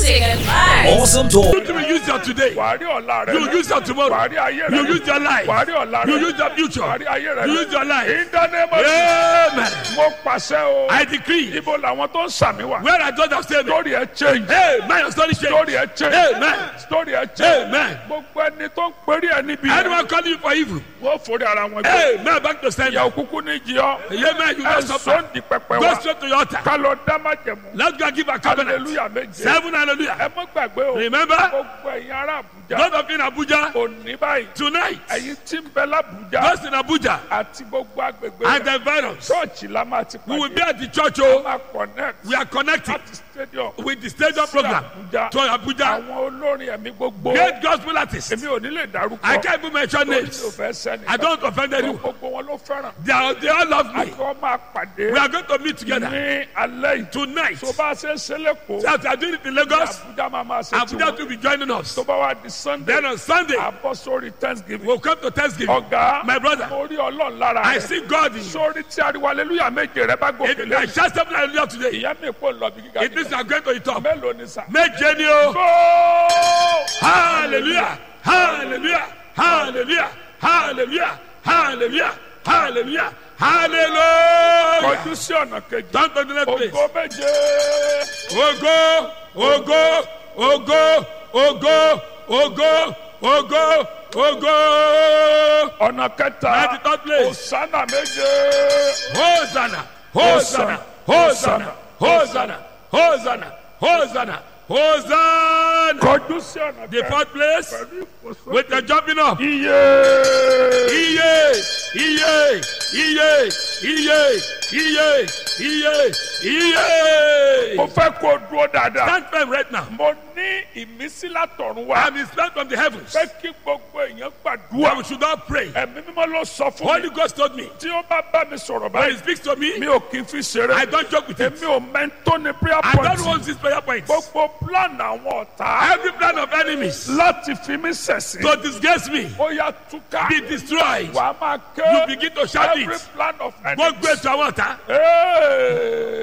interesting and fun. Awesome talk. You will use your today. You use your tomorrow. You use your life. You use your future. You use your life. In the name of Amen. mo pàṣẹ o. I decree. Ibo làwọn tó ń sàmì wà. Where I don't understand me. Story ẹ change. Amen. Your story change. Story ẹ change. Amen. Story ẹ change. Amen. Gbogbo ẹni tó ń pèrè ẹ níbi. Anyone calling you for evil. Wọ́n forí ara wọn gbé. Amen. Back to sender. Ìyàwó kúkú ní jí ọ. Amen. You Ẹ must sọ suffer. ń di pẹpẹ Go wa. straight to your altar. Ká lọ dá májẹ̀mú. Let's go and give a covenant. Hallelujah méje. 7 hallelujah. Ẹ mọ́ gbàgbé o. Remember? Gbogbo ẹ̀yin ará Àbújá. God of in Abuja. Òní báyìí. Tonight. Ẹ̀yin tí ń bẹ l'Àbújá. Those in Abuja. Àti gbogbo agbègbè And rẹ̀. the virus. Chọ́ọ̀chì la máa ti We will pàdé. be at the church. A Oh, máa connect. we are connected Láti stadium. with the stadium program Abuja. to Abuja. Àwọn olórin ẹ̀mí gbogbo. Great gospel artists. Èmi ò ní lè dárúkọ. I can't even mention Torí mi ò names. fẹ́ sẹ́ni. I don't offend anyone. Gbogbo wọn ló fẹ́ràn. They all love me. Àkọ́ máa pàdé. We are going to meet together Ní alẹ́ yìí. tonight. Tó bá ṣe é ṣe lẹ́kọ̀ọ́. As we are doing it in Lagos, Abuja máa ṣe Abuja tiwọn. will be joining us. Tó bá wá di Sunday. Then on Sunday, Àbọ̀ sórí Thanksgiving. we'll come to Thanksgiving. Ọ̀gá. My brother, Mo rí Ọlọ́run lára I rẹ̀. see God in you. Sórí tí ariwo aleluya méje rẹ bá gòkè If I lẹ́yìn. shout something hallelujah today, Ìyá mi kò lọ bí gíga it means you are going to the top. Mélòó ni sà? Méje ni o. Go! Hallelujah! Hallelujah! Hallelujah! Hallelujah! Hallelujah! Hallelujah! Hallelujah! Kọjú sí ọ̀nà kejì. Don't go to the next place. Ògo méje. Ogo! Ogo! Ogo! Ogo! Ogo! Ogo! Ogo! Ọ̀nà kẹta. At the third place. Hosanna méje. Hosanna! Hosanna! Hosanna! Hosanna! Hosanna! Hosanna! Hosanna! Kọjú sí ọ̀nà The kẹta. fourth place Pẹ̀lú ìfòsókè. with the jumping up. Iye. Iye! Iye! Iye! Iye! Iye! Iye! Iye! Mo fẹ́ kó o dúró dáadáa. Stand firm right now. Mo ní ìmísí látọ̀run wá. I'm inspired from the heavens Fẹ́ kí gbogbo èèyàn that we gbàdúrà. should not pray. Ẹ̀mí mímọ́ ló sọ fún Holy mi. Ghost told me Tí ó bá bá mi sọ̀rọ̀ when He báyìí, speaks to me, mi ò kì í fi ṣeré. I don't joke with it. Èmi ò mẹ́ntó ní prayer I don't point. want this prayer point. Gbogbo plan àwọn ọ̀tá Every plan of enemies láti fi mí ṣẹ̀sín. to disgrace me, Ó yá túká. be destroyed. Wà á máa You ké. begin to shout Every it. plan of Gbogbo enemies. ètò àwọn ọ̀tá. Hey.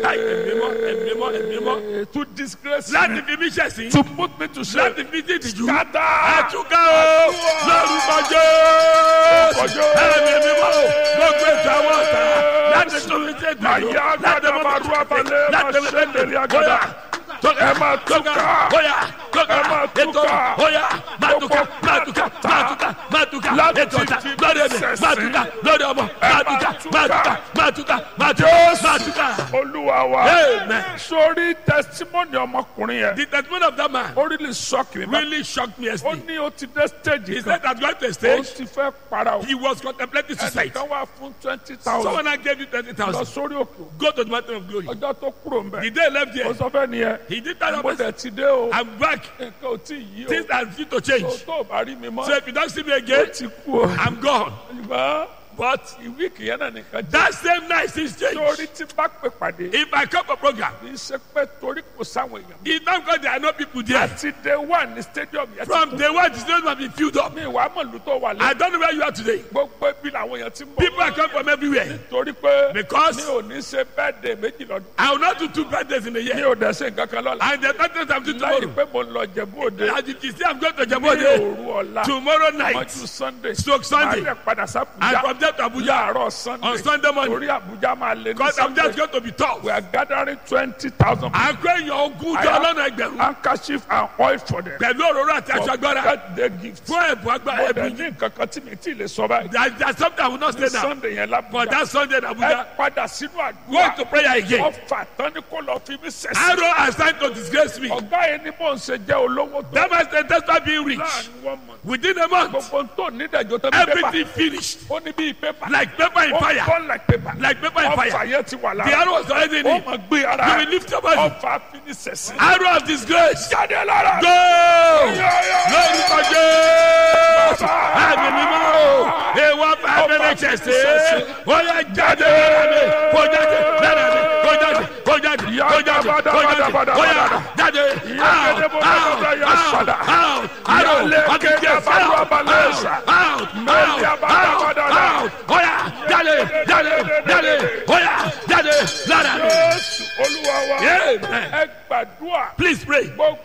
Ẹ̀mímọ́. To disgrace Láti me. fi mí ṣẹ̀sín. To put me to shame. Láti fi dé ìtìjú. Scatter. Àtúkà o. Lórúkọ Jésù. Ẹ̀mímọ́ o. Gbogbo ètò àwọn ọ̀tá. Láti tó fi dé ìtìjú. Màyá gàdá máa rú abalẹ̀ máa ṣẹlẹ̀ àgàdà. Ẹ máa túká. Ẹ máa túká. Olúwa wa. Amen. Sórí testimony ọmọkùnrin yẹn. The testimony of that man Ó really shock me. really shocked me Ó yesterday. ní ó ti dé stage He kan. said that going to a Ó stage, ti fẹ́ para o. he was contemplating suicide. Ẹnìkan wá fún 20,000. Someone now gave you Lọ 20,000. sórí òkè. Go to the mountain of glory. Ọjọ́ tó kúrò ń The bẹ̀. day he left Ó here, sọ fẹ́ nìyẹn. he did that. Mo dẹ̀ ti dé o. I'm back. Nǹkan ò tí ì yí o. Things are due to change. Tó o bá rí mi mọ́. So if you don't see me Ó again, ti kú o. I'm gone. Ṣùgbọ́n But ìwíìkì yẹn náà nìkan jẹ́. that same night things change. Torí tí bá pè pàdé. If I come for program, Kì í ṣe pé torí kò sáwọn èèyàn. it's not because there are no people there. Àti day one ní stadium yẹn. From day one, the stadium has been filled up. Mi ìwà mọ̀lú tó wà I lẹ́yìn. don't know where you are today. Gbogbo ibi làwọn èèyàn ti ń bọ̀. People are coming from everywhere. Torí pé Because mi ò ní ṣe birthday méjì lọ́dún. I will not do 2 birthdays in a Mi year. ò dẹ̀ ṣe nǹkan kan lọ́la. And the birthdays I'm doing Láyé tomorrow. pé mo ń lọ Jẹ̀bú Òde. As you can see, I'm going to Ní Jabode òru ọ̀la. tomorrow night. Mọ́jú Sunday. Stroke Sunday. Màá dẹ̀ padà And sábùjá. from there to Abuja Àárọ̀ Sunday. on Sunday morning. Orí Abuja máa lé ní Because Abuja Sunday. is going to be tough. We are gathering 20,000 people. À ń kó èèyàn ogún I jọ have lọ́nà ẹgbẹ̀rún. handkerchief and oil for them. Pẹ̀lú òróró àti aṣọ For agbára. birthday gift. Fún ẹ̀bùn agbára Mo dẹ̀ ẹ̀bùn. ní nǹkan kan tí mi tí ì lè sọ báyìí. There's something I will not say Ní now. Sunday yẹn For lábújá. that Sunday in Ẹ Abuja, padà sínú go àdúrà. to prayer again. Ọfà tán ni kò lọ fi mí sẹ̀sìn. Arrow assigned to disgrace me. Ọ̀gá yẹn ni mò ń ṣe jẹ́ olówó tó. That man said, despite being rich, Láàrin 1 month. within a month, Gbogbo tó nídàjọ́ tó bí pépà. everything finished. Ó ní bíi pépà. Like paper in Ó fire. burn like paper. Like paper in Ọfà fire. yẹn ti wà The lára. arrow was already in Ó it. máa gbé ara. You will lift your body. Ọfà fi ní sẹ̀sìn. Arrow of disgrace. Jáde lára. Go! Lórúkọ Jésù. Ẹ̀mí mímọ́ o. Èèwọ̀ bá abẹ́rẹ́ ṣẹ̀ṣẹ̀. Ó yẹ jáde lára mi. Kó jáde lára mi. Kó jáde. Kó jáde. Kó jáde. Kó jáde. Ó yẹ jáde. Out. Arrow of disgrace. Out. Ó yẹ jáde. Jáde. Ó yẹ jáde lára mi. Jésù Olúwa wa. Amen. Ẹ gbàdúrà. Please pray. Gbogbo